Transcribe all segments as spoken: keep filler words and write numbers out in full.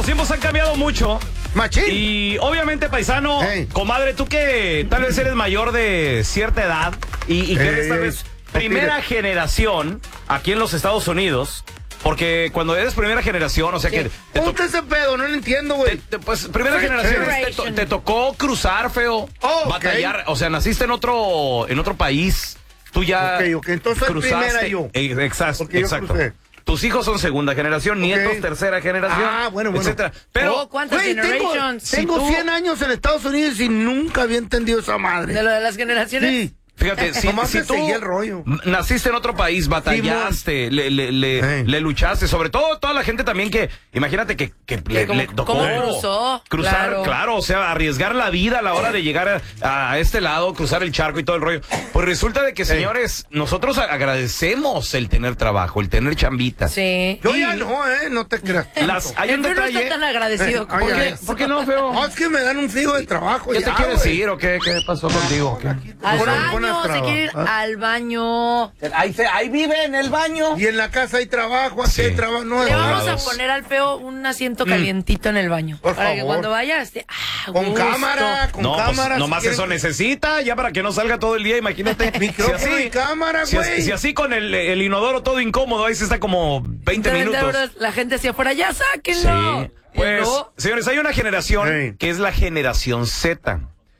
los tiempos han cambiado mucho. Machín. Y obviamente, paisano, hey. comadre, tú que tal vez eres mayor de cierta edad y, y que eres tal vez primera generación aquí en los Estados Unidos. Porque cuando eres primera generación, o sea que... Te to- ese pedo? No lo entiendo, güey. Pues primera generación, te, to- te tocó cruzar, feo, oh, batallar, okay. O sea, naciste en otro en otro país, tú ya Ok, ok, entonces soy primera yo. Eh, exacto, Porque exacto. Yo Tus hijos son segunda generación, okay. Nietos tercera generación, ah, bueno, bueno. etcétera. Pero, oh, ¿cuántas wey, generations? Tengo, tengo si tú... cien años en Estados Unidos y nunca había entendido esa madre. ¿De lo de las generaciones? Sí. Fíjate, si, si tú el rollo. naciste en otro país, batallaste, le, le, le, hey. le luchaste, sobre todo toda la gente también que, imagínate que, que le, como, le tocó ¿cómo cruzó? cruzar, claro. claro, o sea, arriesgar la vida a la hora de llegar a, a este lado, cruzar el charco y todo el rollo. Pues resulta de que, señores, hey. nosotros agradecemos el tener trabajo, el tener chambita. Sí. Yo y ya no, eh, no te creas. Las, hay un no detalle. No está tan agradecido. Eh, ¿Por, qué? ¿Por qué no, feo? No, es que me dan un fijo de trabajo. ¿Qué ya, te quieres wey. ir o qué? ¿Qué pasó contigo? ¿Qué? Al baño, se quiere ir ¿Ah? al baño. Ahí, se, ahí vive en el baño. Y en la casa hay trabajo, aquí sí. hay trabajo. No, le vamos a poner al feo un asiento calientito mm. en el baño. Por para favor. que cuando vaya esté ah, con gusto. cámara, con no, cámara. Pues, nomás si eso quieres... necesita, ya para que no salga todo el día, imagínate. Micrófono si así, y cámara, si, güey. Si así con el, el inodoro todo incómodo, ahí se está como veinte minutos. Euros, la gente hacia afuera, ya sáquenlo. Sí. Pues, no. señores, hay una generación hey. que es la generación Z.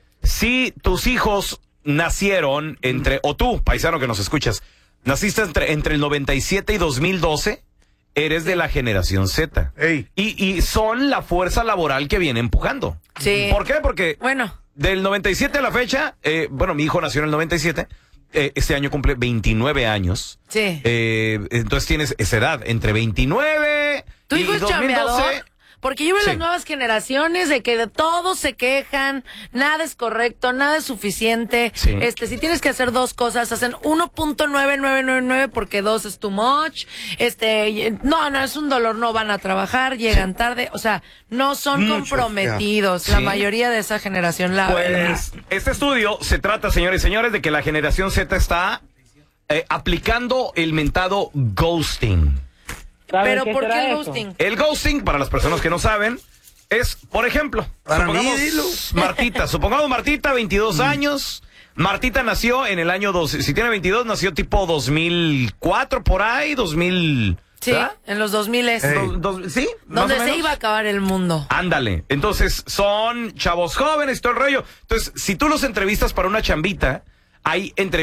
Si tus hijos nacieron entre, o tú, paisano que nos escuchas, naciste entre, entre el noventa y siete y dos mil doce, eres de la generación Z. Hey. Y, y son la fuerza laboral que viene empujando. Sí. ¿Por qué? Porque bueno. del noventa y siete a la fecha, eh, bueno, mi hijo nació en el noventa y siete, eh, este año cumple veintinueve años. Sí. Eh, entonces tienes esa edad, entre veintinueve ¿Tu y hijo es dos mil doce. chambeador? Porque yo veo sí. las nuevas generaciones de que de todos se quejan, nada es correcto, nada es suficiente. Sí. Este, si tienes que hacer dos cosas, hacen uno punto nueve nueve nueve nueve porque dos es too much. Este, no, no es un dolor, no van a trabajar, llegan sí. tarde, o sea, no son Muchos, comprometidos, la sí. mayoría de esa generación, la pues, verdad. Este estudio se trata, señores y señores, de que la generación Z está eh, aplicando el mentado ghosting. Pero ¿por qué el ghosting? El ghosting, para las personas que no saben, es, por ejemplo, para supongamos mí, dilo. Martita, supongamos Martita, veintidós años. Martita nació en el año dos, si tiene veintidós, nació tipo dos mil cuatro por ahí, dos mil. Sí, ¿verdad? En los dos mil. Hey. Do, do, sí, donde se iba a acabar el mundo. Ándale. Entonces, son chavos jóvenes, todo el rollo. Entonces, si tú los entrevistas para una chambita, hay entrevistas